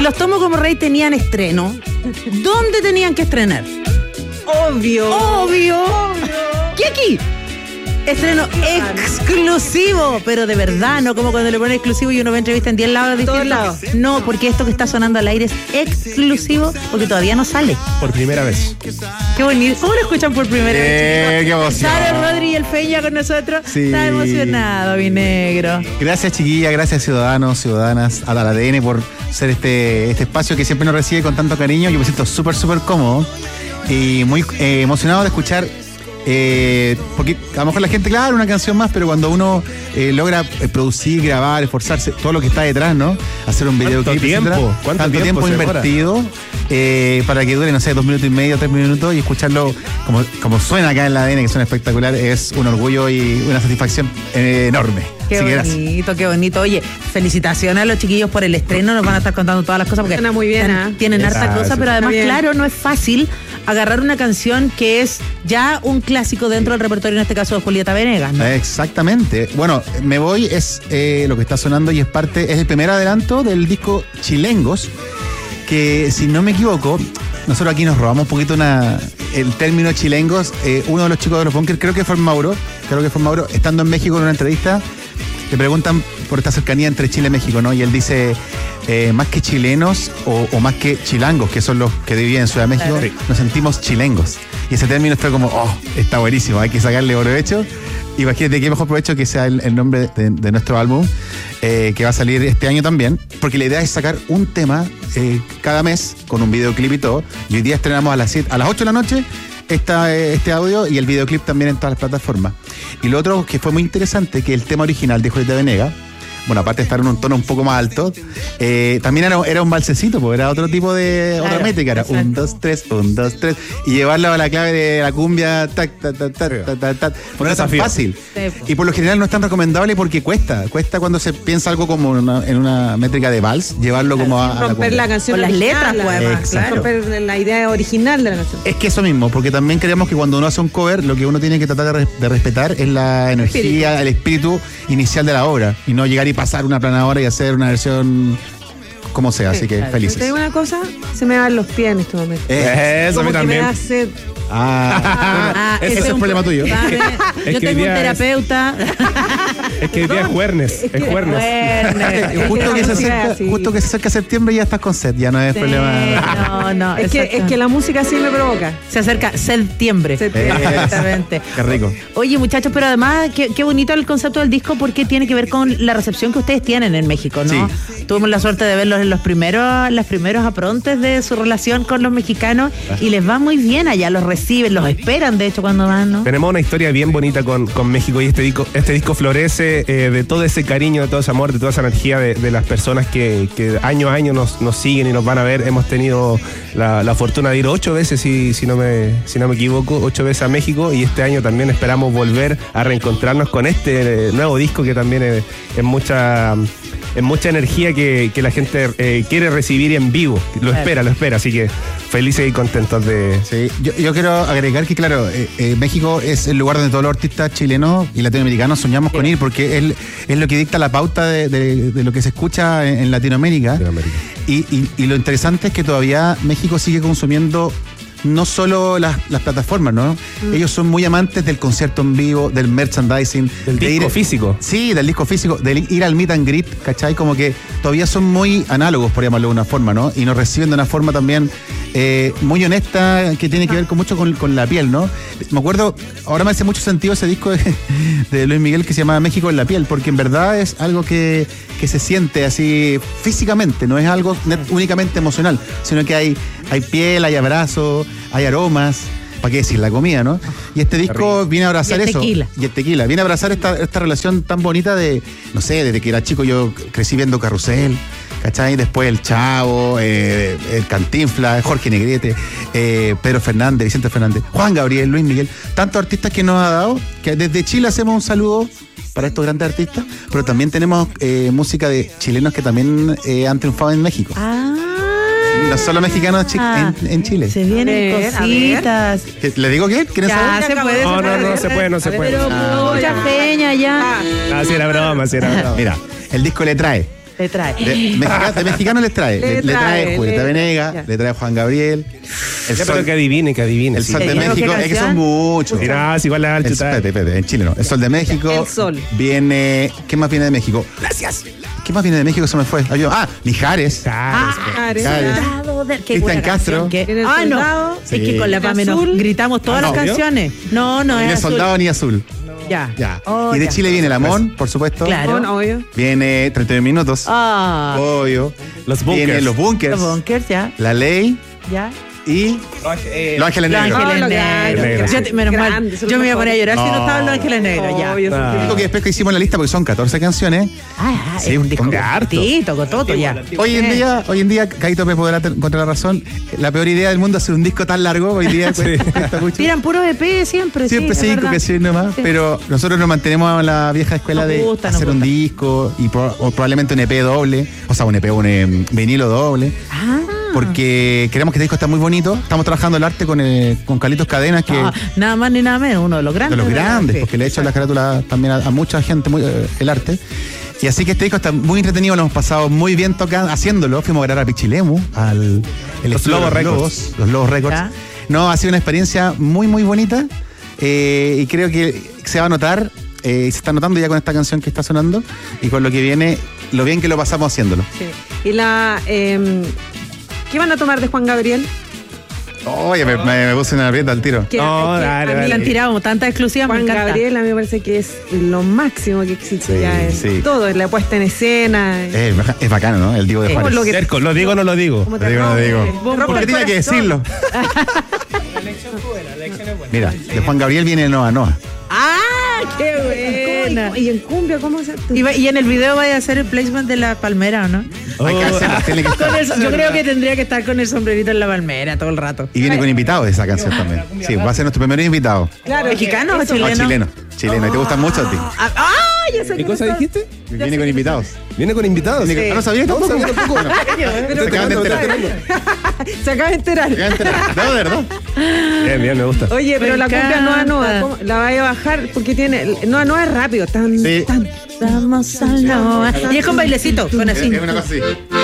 los Tomo como Rey tenían estreno, ¿dónde tenían que estrenar? Obvio. ¿Qué aquí? Estreno exclusivo, pero de verdad, no como cuando le ponen exclusivo y uno ve entrevista en 10 lados distintos. Todos lados. No, porque esto que está sonando al aire es exclusivo porque todavía no sale. Por primera vez. Qué bonito. ¿Cómo lo escuchan por primera vez, chicos? Qué emoción. Sale Rodri y el Feña con nosotros. Sí. Está emocionado, mi negro. Gracias, chiquilla, gracias, ciudadanos, ciudadanas, a la ADN por ser este espacio que siempre nos recibe con tanto cariño. Yo me siento súper cómodo y muy emocionado de escuchar. Porque a lo mejor la gente, claro, una canción más, pero cuando uno logra producir, grabar, esforzarse, todo lo que está detrás, ¿no? Hacer un videoclip, ¿Cuánto tiempo invertido para que dure, no sé, 2 minutos y medio, 3 minutos y escucharlo como suena acá en la ADN, que suena espectacular, es un orgullo y una satisfacción enorme. Qué bonito, qué bonito. Oye, felicitaciones a los chiquillos por el estreno, nos van a estar contando todas las cosas porque suena muy bien, tienen harta cosa, pero además, claro, no es fácil agarrar una canción que es ya un clásico dentro del repertorio, en este caso de Julieta Venegas, ¿no? Exactamente. Bueno, Me Voy es lo que está sonando y es el primer adelanto del disco Chilengos, que si no me equivoco, nosotros aquí nos robamos un poquito el término chilengos. Uno de los chicos de los bunkers, creo que fue Mauro, estando en México en una entrevista, le preguntan por esta cercanía entre Chile y México, ¿no? Y él dice, más que chilenos o más que chilangos, que son los que viven en Ciudad de México, nos sentimos chilengos. Y ese término fue como, está buenísimo, hay que sacarle provecho. Imagínate qué mejor provecho que sea el nombre de nuestro álbum, que va a salir este año también, porque la idea es sacar un tema cada mes con un videoclip y todo. Y hoy día estrenamos a las 8 de la noche este audio y el videoclip también en todas las plataformas. Y lo otro que fue muy interesante, que el tema original de Julieta Venegas, bueno, aparte de estar en un tono un poco más alto, también era un valsecito, porque era otro tipo de otra métrica, era 1, 2, 3, 1, 2, 3, y llevarlo a la clave de la cumbia, tac, tac, tac, tac, tac, tac, tac. No es tan fácil. Sí. Y por lo general no es tan recomendable porque cuesta cuando se piensa algo como en una métrica de vals, llevarlo como a romper la canción con las letras, pues, claro. Romper la idea original de la canción. Es que eso mismo, porque también creemos que cuando uno hace un cover, lo que uno tiene que tratar de respetar es la energía, el espíritu inicial de la obra, y no llegar y pasar una planadora y hacer una versión como sea, así que felices. ¿Te digo una cosa? Se me van los pies en este momento. Eso a mí también. Me da sed. Ese es el problema tuyo. Yo tengo un terapeuta. Es que hoy día es jueves. Justo que se acerca septiembre y ya estás con sed, ya no es problema. No. Es que la música sí me provoca. Se acerca septiembre. Exactamente. Qué rico. Oye, muchachos, pero además, qué bonito el concepto del disco porque tiene que ver con la recepción que ustedes tienen en México, ¿no? Sí. Tuvimos la suerte de verlos en los primeros aprontes de su relación con los mexicanos y les va muy bien allá, los reciben, los esperan, de hecho, cuando van, ¿no? Tenemos una historia bien bonita con México y este disco florece de todo ese cariño, de todo ese amor, de toda esa energía de las personas que año a año nos siguen y nos van a ver. Hemos tenido la fortuna de ir 8 veces, si no me equivoco, 8 veces a México, y este año también esperamos volver a reencontrarnos con este nuevo disco que también es mucha energía que la gente quiere recibir en vivo. Lo espera, así que felices y contentos de... Sí, yo quiero agregar que, claro, México es el lugar donde todos los artistas chilenos y latinoamericanos soñamos con ir, porque es lo que dicta la pauta de lo que se escucha en Latinoamérica. Y lo interesante es que todavía México sigue consumiendo no solo las plataformas, ¿no? Ellos son muy amantes del concierto en vivo, del merchandising. Del disco físico. Sí, del disco físico, de ir al meet and greet, ¿cachai? Como que todavía son muy análogos, por llamarlo de una forma, ¿no? Y nos reciben de una forma también muy honesta, que tiene que ver mucho con la piel, ¿no? Me acuerdo, ahora me hace mucho sentido ese disco de Luis Miguel que se llama México en la piel, porque en verdad es algo que se siente así físicamente, no es algo únicamente emocional, sino que hay piel, hay abrazos, hay aromas, ¿para qué decir? La comida, ¿no? Y este disco viene a abrazar eso. Y el tequila. Viene a abrazar esta relación tan bonita de, no sé, desde que era chico yo crecí viendo Carrusel, ¿cachai? Después el Chavo, el Cantinflas, Jorge Negrete, Pedro Fernández, Vicente Fernández, Juan Gabriel, Luis Miguel, tantos artistas que nos ha dado, que desde Chile hacemos un saludo para estos grandes artistas, pero también tenemos música de chilenos que también han triunfado en México. No solo mexicanos en Chile. Se vienen cositas. ¿Le digo qué? ¿Quieren saber? Se puede. No se puede. Pero mucha peña ya. Sí era broma. Mira, el disco le trae Le trae. De mexicano les trae. Le trae Julieta Venegas, ya. le trae Juan Gabriel. Ya, pero que adivine. El sí. Sol de ¿Qué México, es que son muchos. Mira, igual la Espérate, en Chile no. El Sol de México. El Sol. Viene. ¿Qué más viene de México? Gracias. ¿Qué más viene de México? Se me fue. Mijares. Mijares. Soldado de- qué Cristian buena Castro. canción, Viene el no. soldado. Es que con la Viene PAME nos azul. gritamos todas las no. canciones. No, No es viene azul. Soldado ni Azul. Ya. Ya. Oh, Y de ya. Chile viene El Amón, por supuesto. Claro. Bueno, obvio. Viene 31 minutos. Ah, Obvio. Los Bunkers. Vienen Los Bunkers. los bunkers, ya. La Ley Ya. y Los Ángeles Los Negros. Ángeles Ah, los Negros. grandes. Yo menos mal. Grandes, son Yo los me iba a poner a llorar si no No. estaban Los Ángeles Negros, ya. Obvio, Ah. Digo que después que hicimos la lista, porque son 14 canciones. Sí, Sí, es un disco un harto. cortito, cototo, ya. Hoy en día, Caito me podrá encontrar la razón. La peor idea del mundo es hacer un disco tan largo. Hoy día cuesta mucho. Tiran puros EP siempre, Siempre sí. es 5 verdad. que sí nomás, Sí. pero nosotros nos mantenemos en la vieja escuela Nos de gusta, hacer nos un gusta. disco y o probablemente un EP doble, o sea, un vinilo doble, Ah. porque queremos que este disco está muy bonito. Estamos trabajando el arte con Carlitos Cadenas, que Ah, nada más ni nada menos, uno de los de grandes. los grandes, sí. porque le he hecho la carátula también a mucha gente el arte. Y así que este disco está muy entretenido, lo hemos pasado muy bien tocando, haciéndolo. Fuimos a grabar a Pichilemu, Los Lobos Records. Los Lobos Records. Ya. No, ha sido una experiencia muy, muy bonita. Y creo que se va a notar, se está notando ya con esta canción que está sonando y con lo que viene, lo bien que lo pasamos haciéndolo. Sí. Y la. ¿Qué van a tomar de Juan Gabriel? Oye, me puse una aprieta al tiro. Que- No, que dale, a mí dale. Le han tirado tantas exclusivas, me Juan encanta. Gabriel a mí me parece que es lo máximo que existe Sí, ya. sí. Todo, la puesta en escena. Es bacano, ¿no? El Divo de Sí. Juárez. Lo que- Cerco, ¿lo digo o no lo digo? ¿Cómo Lo digo, no lo digo. Rompe Porque el tenía que corazón. decirlo. Mira, de Juan Gabriel viene Noa Noa. ¡Ah, qué buena! Y en cumbia, ¿cómo se Y en el video vaya a hacer el placement de la palmera, ¿o no? Hay que hacerlo, tiene que estar. Yo creo que tendría que estar con el sombrerito en la palmera todo el rato. Y viene con invitados de esa canción también. Sí, va a ser nuestro primer invitado. Claro, ¿Mexicano o eso- chileno? Chileno. Y te gustan mucho a ti. ¡Ah! Ya sé ¿Qué cosa dijiste? Viene con invitados. ¿Viene con invitados? Viene con- ¿No sabías tampoco? Bueno, se acaban de enterar. Se acaba de enterar. Se acaban de enterar. No, de verdad. Bien, me gusta. Oye, pero Me la cumbia encanta. Noa, ¿cómo? La vaya a bajar porque tiene. Noa es rápido. Tan, Sí. tan. Vamos a Noa. Y es con bailecito, con así. Es una cosa así.